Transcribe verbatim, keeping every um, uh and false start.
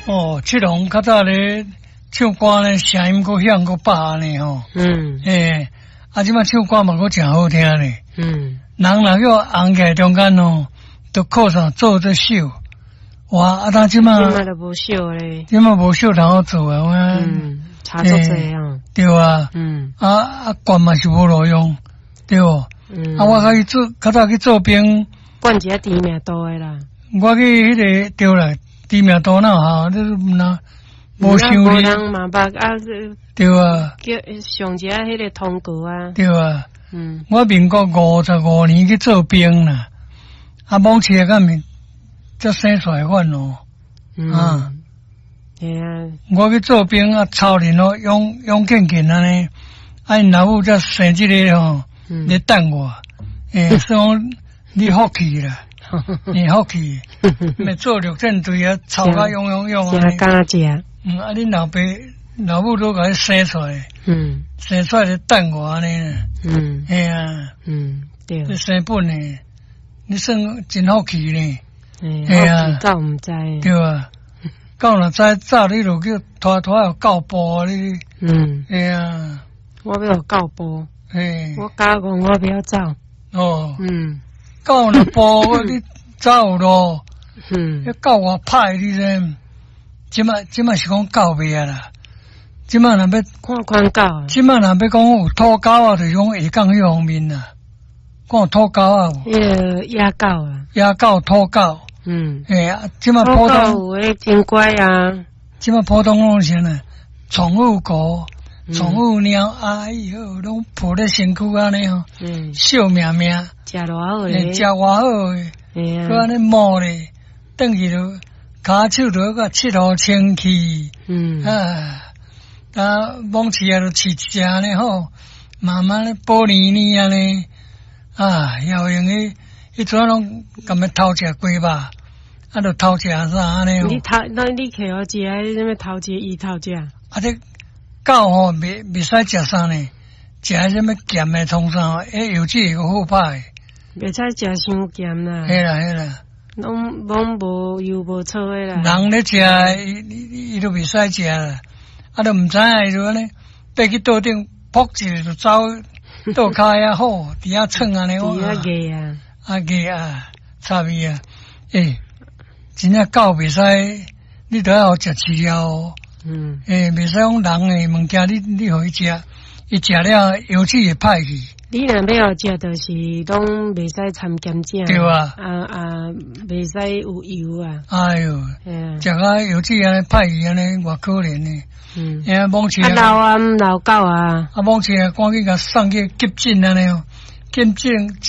哦，七龙较早咧唱歌咧，声音够响够拔呢吼。嗯。诶，啊，即摆唱歌嘛，够真好听咧。嗯。人若叫红起来中间哦，都靠上做这秀。哇！啊，但即摆即摆都无秀咧。 即摆无秀通好做啊！我嗯，差足济啊。 对啊。嗯。啊啊，管嘛是无路用，对无？嗯。啊，我较去做，较早去做兵。 管一个知名度的啦。 我去迄个对啦，知名度哪哈？这那无想你。 无人嘛捌啊。 对啊。 叫上一迄个通告啊。 对啊。嗯。我民国五十五年去做兵啦，啊，某车甲面。才生出来款哦，嗯、啊， 系啊， 我去做兵啊，操练咯，勇勇健健安尼，啊，因老母才生这个吼，来等我，诶，所以你福气啦，你福气，咪做陆战队啊，操甲勇勇勇啊， 真敢食， 嗯，啊，恁老爸老母都甲你生出来，嗯，生出来来等我安尼，嗯，系啊，嗯，对，你生本呢，你算真福气呢。 哎呀，早唔知对啊，到若知早你就叫拖拖有教步你。嗯，哎呀， 我要教步，哎，我假讲我不要走。 哦，嗯，教那步你走咯，嗯，要教我歹你咧，即摆即摆是讲教袂啊啦，即摆若要看看教， 即摆若要讲有土教啊，就讲下讲迄方面啦，讲土教啊， 迄个野教啊， 野教土教。嗯，哎呀，即马普通有诶真乖啊！ 即马普通拢是呢，宠物狗、宠物猫，哎哟，拢抱咧身躯安尼吼，嗯，笑命命， 食偌好诶， 食偌好诶，哎呀，佮安尼摸咧，等去就骹手都甲七号清气，嗯啊，啊，往起啊就饲只安尼吼，慢慢咧保年年安尼，啊，要用诶。伊主要拢咁样偷食鸡吧，啊，就偷食啥安尼哦。 你偷，那你摕我食，你什么偷食伊偷食？ 啊，这狗吼，袂袂使食啥呢？食什么咸的通啥？诶，有这个好歹。 袂使食伤咸啦。 系啦系啦。 拢拢无油无醋的啦。 人咧食，伊伊伊都袂使食啦。啊，都毋知影就安尼，爬去桌顶扑一下就走，倒骹也好，伫遐蹭安尼。 伫遐个啊。 啊个啊，差别啊！诶，真正狗袂使，你都要食饲料哦。嗯。诶，袂使讲人诶物件，你你互伊食，伊食了油脂会歹去。 你若要互食，就是拢袂使掺咸酱。 对啊。 啊啊，袂使有油啊。 哎哟。嗯。食啊油脂安尼歹去安尼，偌可怜呢。嗯。哎，往前。 啊老啊，老狗啊。 啊，往前赶紧甲送去急诊安尼哦，急诊。